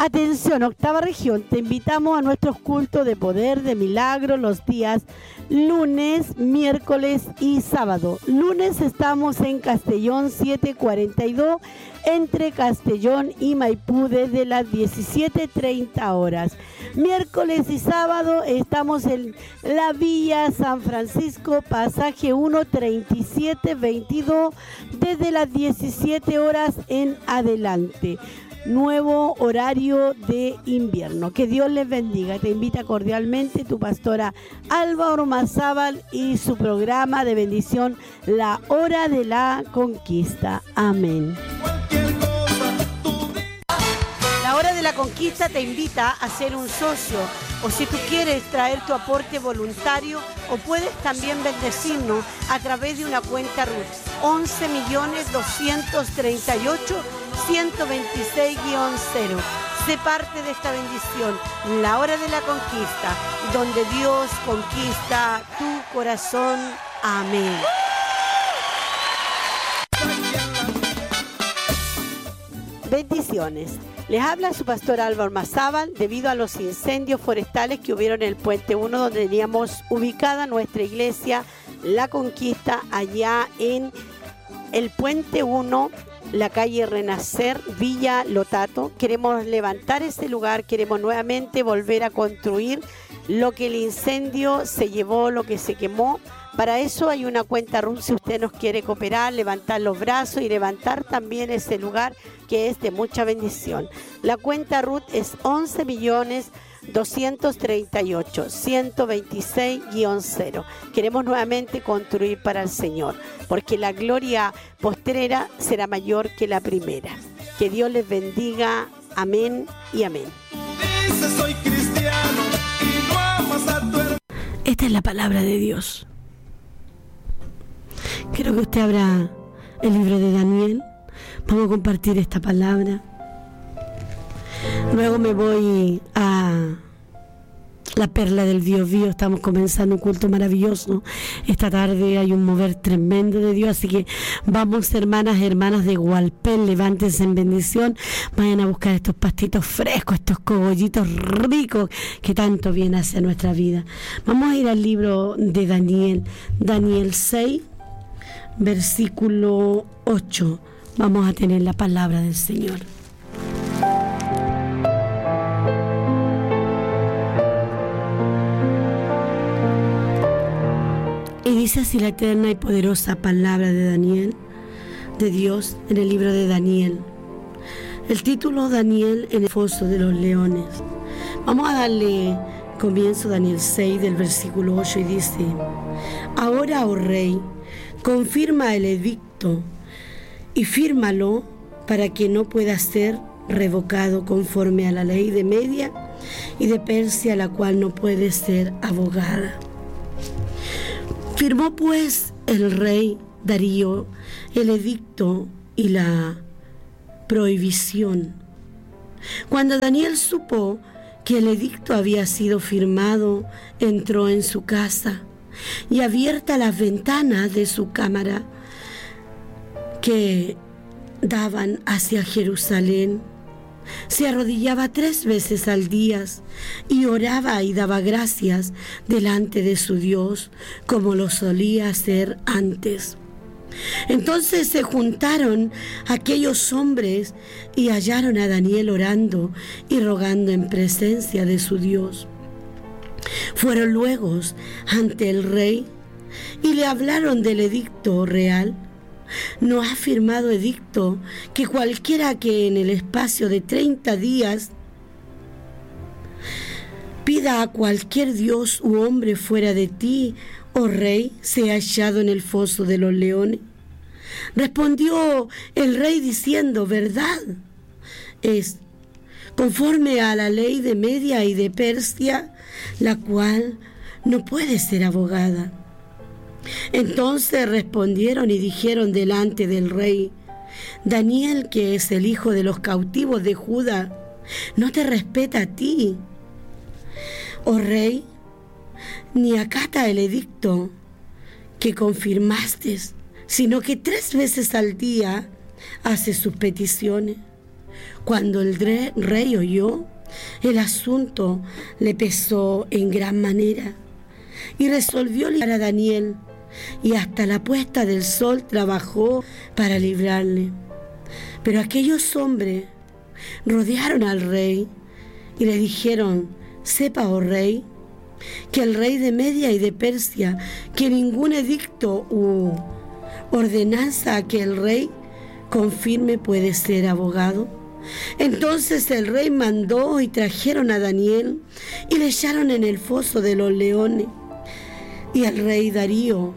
Atención, Octava Región, te invitamos a nuestros cultos de poder, de milagro, los días lunes, miércoles y sábado. Lunes estamos en Castellón 742, entre Castellón y Maipú, desde las 17:30 horas. Miércoles y sábado estamos en la Villa San Francisco, pasaje 13722, desde las 17 horas en adelante. Nuevo horario de invierno. Que Dios les bendiga. Te invita cordialmente tu pastora Alba Ormazábal y su programa de bendición, La Hora de la Conquista. Amén. La Hora de la Conquista te invita a ser un socio, o si tú quieres traer tu aporte voluntario, o puedes también bendecirnos a través de una cuenta RUT 11.238.126-0. Sé parte de esta bendición, La Hora de la Conquista, donde Dios conquista tu corazón. Amén. Bendiciones. Les habla su pastor Alba Ormazábal. Debido a los incendios forestales que hubieron en el Puente 1, donde teníamos ubicada nuestra iglesia La Conquista, allá en el Puente 1, la calle Renacer, Villa Lotato, queremos levantar ese lugar, queremos nuevamente volver a construir lo que el incendio se llevó, lo que se quemó. Para eso hay una cuenta RUT, si usted nos quiere cooperar, levantar los brazos y levantar también ese lugar que es de mucha bendición. La cuenta RUT es 11.238.126-0. Queremos nuevamente construir para el Señor, porque la gloria postrera será mayor que la primera. Que Dios les bendiga. Amén y amén. Esta es la palabra de Dios. Quiero que usted abra el libro de Daniel. Vamos a compartir esta palabra. Luego me voy a la perla del Biobío. Estamos comenzando un culto maravilloso. Esta tarde hay un mover tremendo de Dios. Así que vamos, hermanas de Hualpén, levántense en bendición. Vayan a buscar estos pastitos frescos, estos cogollitos ricos que tanto bien hace a nuestra vida. Vamos a ir al libro de Daniel. Daniel 6, versículo 8. Vamos a tener la palabra del Señor. Y dice así la eterna y poderosa palabra de Daniel, de Dios, en el libro de Daniel. El título: Daniel en el foso de los leones. Vamos a darle comienzo a Daniel 6 del versículo 8 y dice: Ahora, oh rey, confirma el edicto y fírmalo para que no pueda ser revocado conforme a la ley de Media y de Persia, la cual no puede ser abogada. Firmó pues el rey Darío el edicto y la prohibición. Cuando Daniel supo que el edicto había sido firmado, entró en su casa y, abiertas las ventanas de su cámara que daban hacia Jerusalén, se arrodillaba 3 veces al día y oraba y daba gracias delante de su Dios, como lo solía hacer antes. Entonces se juntaron aquellos hombres y hallaron a Daniel orando y rogando en presencia de su Dios. Fueron luego ante el rey y le hablaron del edicto real. ¿No ha firmado edicto que cualquiera que en el espacio de 30 días pida a cualquier dios u hombre fuera de ti, oh rey, sea echado en el foso de los leones? Respondió el rey diciendo: verdad es, conforme a la ley de Media y de Persia, la cual no puede ser abogada. Entonces respondieron y dijeron delante del rey: Daniel, que es el hijo de los cautivos de Judá, no te respeta a ti, oh rey, ni acata el edicto que confirmaste, sino que 3 veces al día hace sus peticiones. Cuando el rey oyó, el asunto le pesó en gran manera y resolvió librar a Daniel, y hasta la puesta del sol trabajó para librarle. Pero aquellos hombres rodearon al rey y le dijeron: sepa, oh rey, que el rey de Media y de Persia, que ningún edicto u ordenanza que el rey confirme puede ser abogado. Entonces el rey mandó y trajeron a Daniel y le echaron en el foso de los leones. Y el rey Darío,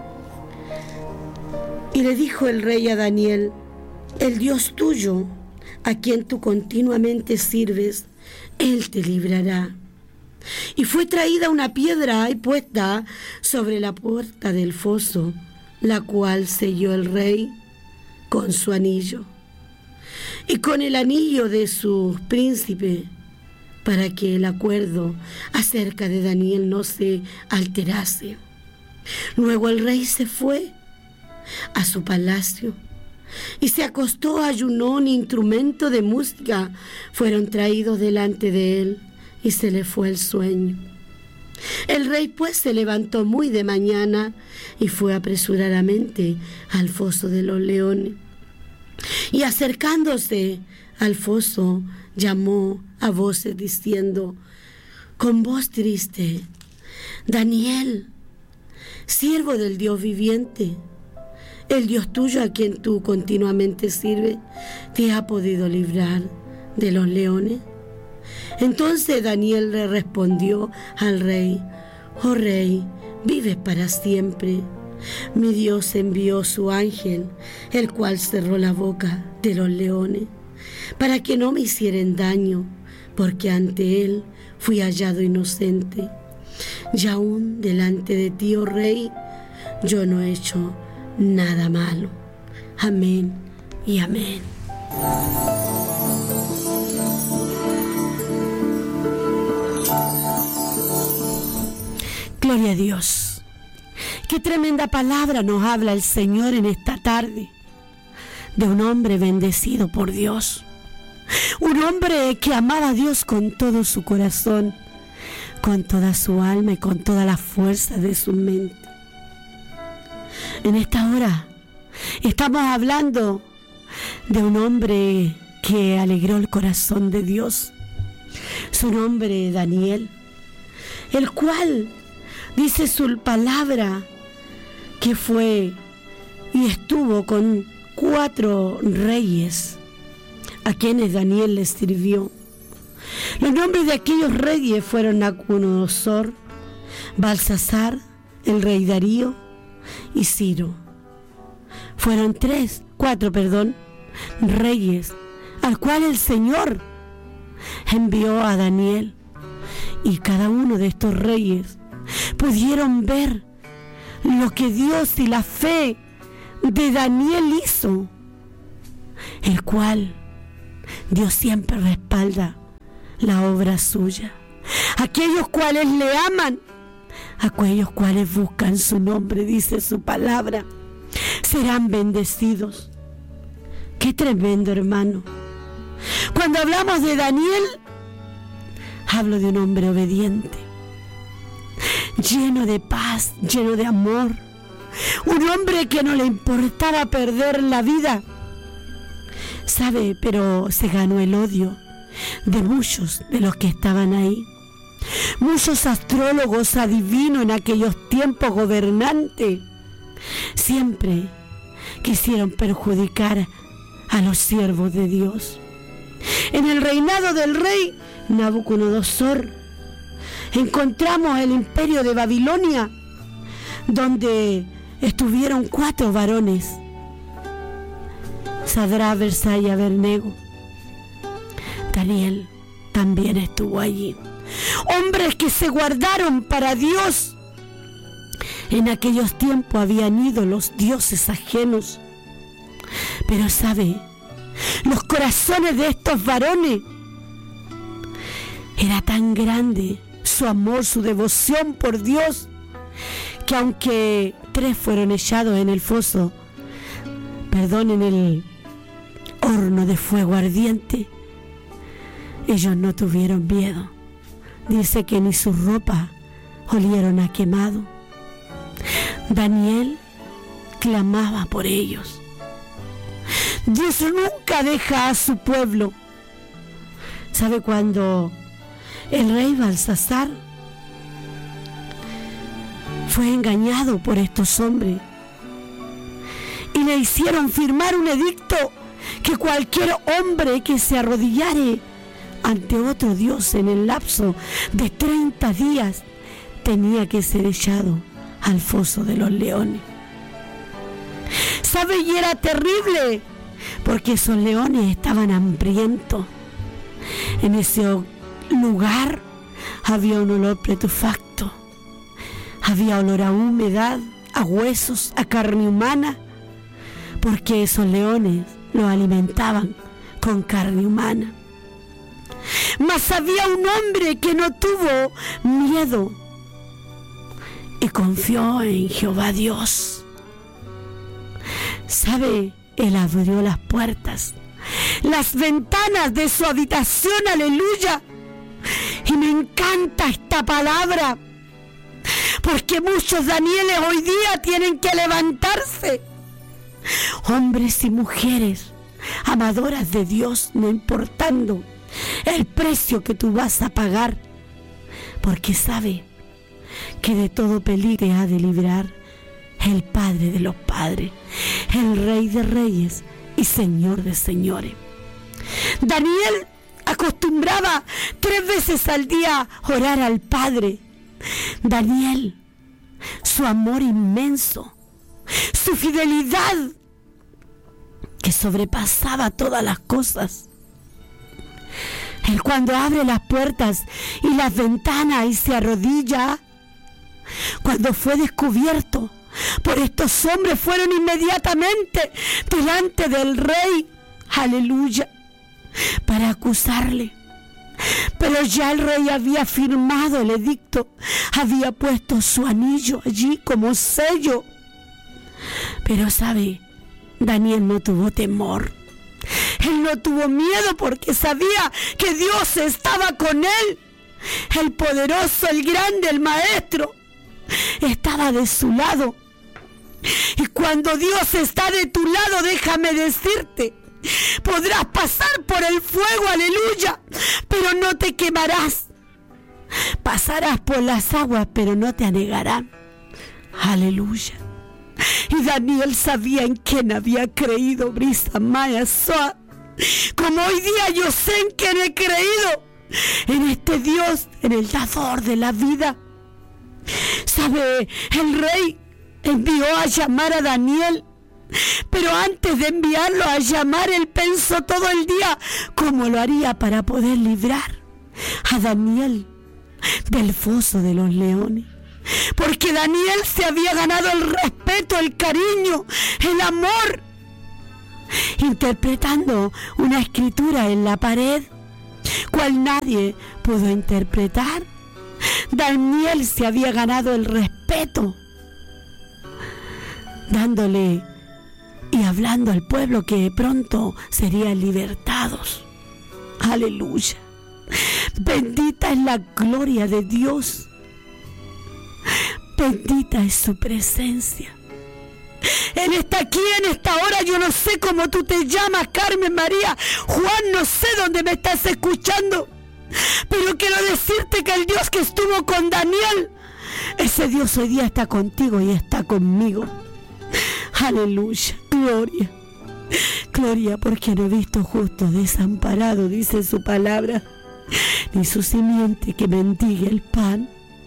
y le dijo el rey a Daniel: el Dios tuyo, a quien tú continuamente sirves, Él te librará. Y fue traída una piedra y puesta sobre la puerta del foso, la cual selló el rey con su anillo y con el anillo de su príncipe, para que el acuerdo acerca de Daniel no se alterase. Luego el rey se fue a su palacio y se acostó, ayunó, un instrumento de música fueron traídos delante de él y se le fue el sueño. El rey pues se levantó muy de mañana y fue apresuradamente al foso de los leones. Y acercándose al foso, llamó a voces diciendo con voz triste: Daniel, siervo del Dios viviente, el Dios tuyo, a quien tú continuamente sirves, ¿te ha podido librar de los leones? Entonces Daniel le respondió al rey: oh rey, vives para siempre. Mi Dios envió su ángel, el cual cerró la boca de los leones, para que no me hicieran daño, porque ante él fui hallado inocente. Y aún delante de ti, oh rey, yo no he hecho nada malo. Amén y amén. Gloria a Dios. Qué tremenda palabra nos habla el Señor en esta tarde, de un hombre bendecido por Dios, un hombre que amaba a Dios con todo su corazón, con toda su alma y con toda la fuerza de su mente. En esta hora estamos hablando de un hombre que alegró el corazón de Dios, su nombre Daniel, el cual dice su palabra que fue y estuvo con 4 reyes a quienes Daniel les sirvió. Los nombres de aquellos reyes fueron Nabucodonosor, Balsasar, el rey Darío y Ciro. Fueron 4 reyes al cual el Señor envió a Daniel, y cada uno de estos reyes pudieron ver lo que Dios y la fe de Daniel hizo, el cual Dios siempre respalda la obra suya. Aquellos cuales le aman, aquellos cuales buscan su nombre, dice su palabra, serán bendecidos. Qué tremendo, hermano. Cuando hablamos de Daniel, hablo de un hombre obediente, lleno de paz, lleno de amor, un hombre que no le importaba perder la vida, ¿sabe? Pero se ganó el odio de muchos de los que estaban ahí. Muchos astrólogos, adivinos en aquellos tiempos, gobernantes, siempre quisieron perjudicar a los siervos de Dios. En el reinado del rey Nabucodonosor encontramos el imperio de Babilonia, donde estuvieron 4 varones: Sadrach, Mesach y Abednego. Daniel también estuvo allí. Hombres que se guardaron para Dios. En aquellos tiempos habían ídolos, dioses ajenos. Pero ¿sabe? Los corazones de estos varones era tan grande su amor, su devoción por Dios, que aunque 3 fueron echados en el foso, en el horno de fuego ardiente. Ellos no tuvieron miedo. Dice que ni su ropa olieron a quemado. Daniel clamaba por ellos. Dios nunca deja a su pueblo. ¿Sabe cuando el rey Belsasar fue engañado por estos hombres y le hicieron firmar un edicto que cualquier hombre que se arrodillare ante otro Dios en el lapso de 30 días tenía que ser echado al foso de los leones? ¿Sabe? Y era terrible, porque esos leones estaban hambrientos. En ese lugar había un olor pretufacto, había olor a humedad, a huesos, a carne humana, porque esos leones los alimentaban con carne humana. Mas había un hombre que no tuvo miedo y confió en Jehová Dios. ¿Sabe? Él abrió las puertas, las ventanas de su habitación, aleluya. Y me encanta esta palabra, porque muchos Danieles hoy día tienen que levantarse, hombres y mujeres amadoras de Dios, no importando el precio que tú vas a pagar, porque sabe que de todo peligro te ha de librar el Padre de los padres, el Rey de reyes y Señor de señores. Daniel acostumbraba 3 veces al día orar al Padre. Daniel, su amor inmenso, su fidelidad que sobrepasaba todas las cosas. Él cuando abre las puertas y las ventanas y se arrodilla, cuando fue descubierto por estos hombres, fueron inmediatamente delante del rey, aleluya, para acusarle. Pero ya el rey había firmado el edicto, había puesto su anillo allí como sello. Pero sabe, Daniel no tuvo temor. Él no tuvo miedo porque sabía que Dios estaba con él. El poderoso, el grande, el maestro estaba de su lado. Y cuando Dios está de tu lado, déjame decirte, podrás pasar por el fuego, aleluya, pero no te quemarás. Pasarás por las aguas, pero no te anegarán. Aleluya. Y Daniel sabía en quién había creído, Brisa Maya Soa. Como hoy día yo sé en quién he creído, en este Dios, en el dador de la vida. ¿Sabe? El rey envió a llamar a Daniel, pero antes de enviarlo a llamar, él pensó todo el día cómo lo haría para poder librar a Daniel del foso de los leones. Porque Daniel se había ganado el respeto, el cariño, el amor, interpretando una escritura en la pared, cual nadie pudo interpretar. Daniel se había ganado el respeto, dándole y hablando al pueblo que pronto serían libertados. Aleluya. Bendita es la gloria de Dios. Bendita es su presencia. Él está aquí en esta hora. Yo no sé cómo tú te llamas, Carmen, María, Juan, no sé dónde me estás escuchando, pero quiero decirte que el Dios que estuvo con Daniel, ese Dios hoy día está contigo y está conmigo. Aleluya, gloria, gloria, porque no he visto justo desamparado, dice su palabra, ni su simiente que mendigue el pan.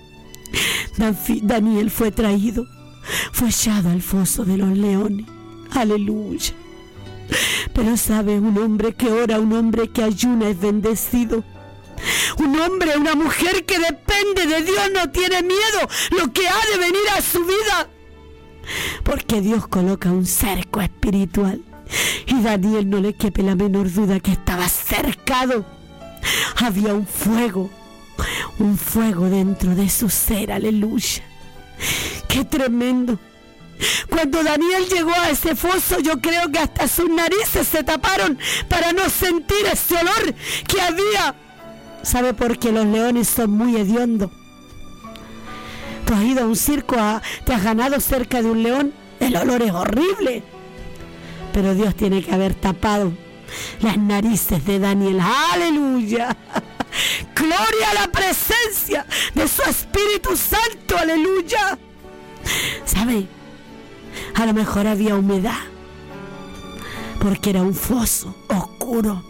Daniel fue traído, fue echado al foso de los leones. Aleluya. Pero sabe, un hombre que ora, un hombre que ayuna es bendecido. Un hombre, una mujer que depende de Dios no tiene miedo lo que ha de venir a su vida, porque Dios coloca un cerco espiritual. Y Daniel no le quepe la menor duda que estaba cercado. Había un fuego dentro de su ser. Aleluya. Qué tremendo. Cuando Daniel llegó a ese foso, yo creo que hasta sus narices se taparon para no sentir ese olor que había. ¿Sabe por qué? Los leones son muy hediondos. Tú has ido a un circo, te has ganado cerca de un león, el olor es horrible. Pero Dios tiene que haber tapado las narices de Daniel. ¡Aleluya! ¡Gloria a la presencia de su Espíritu Santo! ¡Aleluya! ¿Sabe? A lo mejor había humedad, porque era un foso oscuro.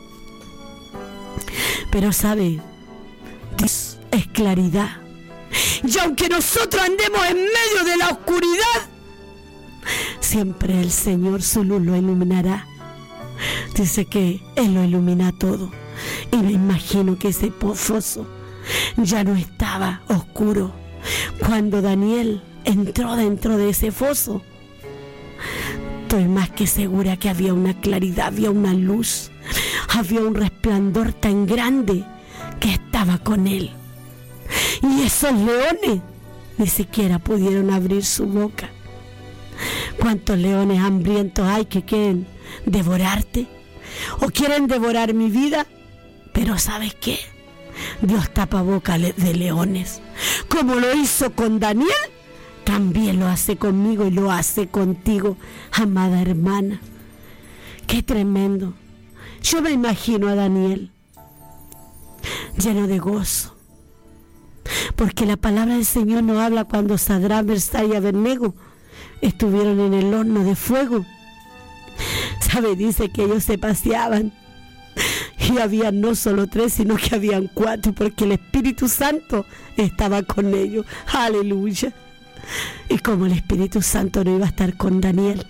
Pero ¿sabe? Dios es claridad. Y aunque nosotros andemos en medio de la oscuridad, siempre el Señor su luz lo iluminará. Dice que Él lo ilumina todo. Y me imagino que ese foso ya no estaba oscuro cuando Daniel entró dentro de ese foso. Estoy más que segura que había una claridad, había una luz, había un resplandor tan grande que estaba con él. Y esos leones ni siquiera pudieron abrir su boca. ¿Cuántos leones hambrientos hay que quieren devorarte? ¿O quieren devorar mi vida? Pero ¿sabes qué? Dios tapa boca de leones. Como lo hizo con Daniel, también lo hace conmigo y lo hace contigo, amada hermana. ¡Qué tremendo! Yo me imagino a Daniel lleno de gozo, porque la palabra del Señor nos habla cuando Sadrach, Mesach y Abednego estuvieron en el horno de fuego. ¿Sabe? Dice que ellos se paseaban y había no solo 3, sino que habían 4, porque el Espíritu Santo estaba con ellos. ¡Aleluya! Y como el Espíritu Santo no iba a estar con Daniel,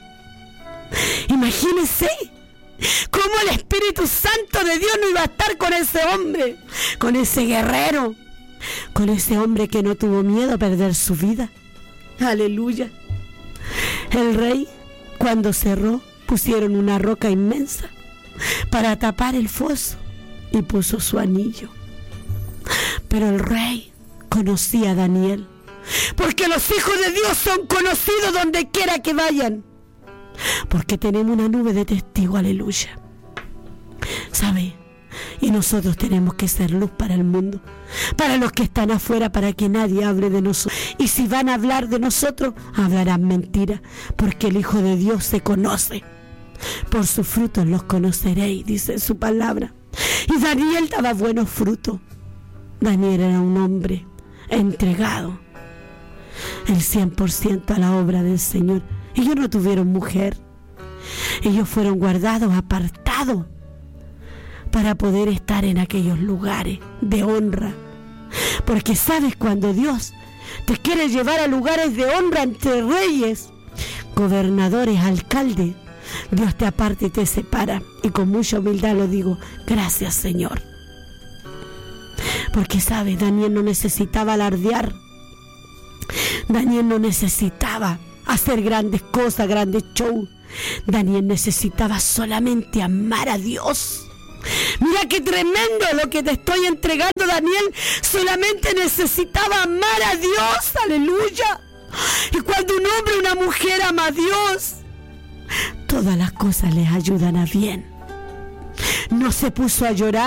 imagínense cómo el Espíritu Santo de Dios no iba a estar con ese hombre, con ese guerrero, con ese hombre que no tuvo miedo a perder su vida. Aleluya. El rey, cuando cerró, pusieron una roca inmensa para tapar el foso y puso su anillo. Pero el rey conocía a Daniel, porque los hijos de Dios son conocidos donde quiera que vayan, porque tenemos una nube de testigos. Aleluya. ¿Sabe? Y nosotros tenemos que ser luz para el mundo, para los que están afuera, para que nadie hable de nosotros. Y si van a hablar de nosotros, hablarán mentira, porque el Hijo de Dios se conoce. Por sus frutos los conoceréis, dice su palabra. Y Daniel daba buenos frutos. Daniel era un hombre entregado el 100% a la obra del Señor. Ellos no tuvieron mujer. Ellos fueron guardados, apartados, para poder estar en aquellos lugares de honra. Porque sabes, cuando Dios te quiere llevar a lugares de honra entre reyes, gobernadores, alcaldes, Dios te aparta y te separa. Y con mucha humildad lo digo: gracias, Señor. Porque sabes, Daniel no necesitaba alardear. Daniel no necesitaba hacer grandes cosas, grandes shows. Daniel necesitaba solamente amar a Dios. Mira qué tremendo lo que te estoy entregando. Daniel solamente necesitaba amar a Dios. Aleluya. Y cuando un hombre o una mujer ama a Dios, todas las cosas les ayudan a bien. No se puso a llorar.